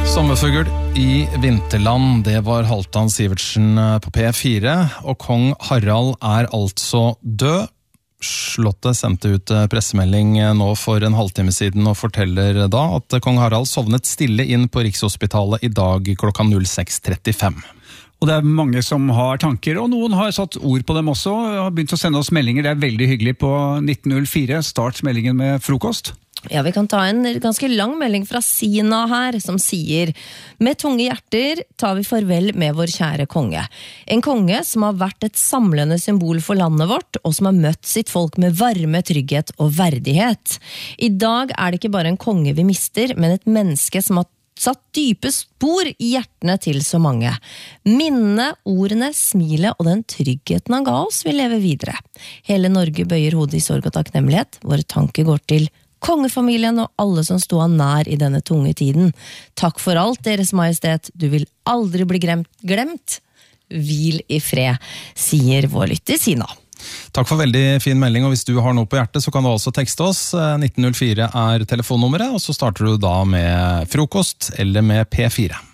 Sommerfugl i vinterland, det var Halvdan Sivertsen på P4, og kong Harald altså død. Slottet sendte ut pressemelding nå for en halvtime siden og forteller da at kong Harald sovnet stille inn på Rikshospitalet i dag klokka 06:35. Og det mange som har tanker, og noen har satt ord på dem også, og har begynt å sende oss meldinger. Det veldig hyggelig på 1904. Start meldingen med frokost. Ja, vi kan ta en ganske lang melding fra Sina her, som sier: med tunge hjerter tar vi farvel med vår kjære konge. En konge som har vært et samlende symbol for landet vårt, og som har møtt sitt folk med varme, trygghet og verdighet. I dag det ikke bare en konge vi mister, men et menneske som har satt dype spor i hjertene til så mange. Minnene, ordene, smilet og den tryggheten han ga oss vil leve videre. Hele Norge bøyer hodet i sorg og takknemlighet. Våre tanker går til kongefamilien og alle som sto han nær i denne tunge tiden. Takk for alt, Deres Majestet. Du vil aldri bli glemt. Hvil i fred, sier vår lytter Sina. Takk for veldig fin melding, og hvis du har noe på hjertet, så kan du også tekste oss. 1904 telefonnummeret, og så starter du da med frokost eller med P4.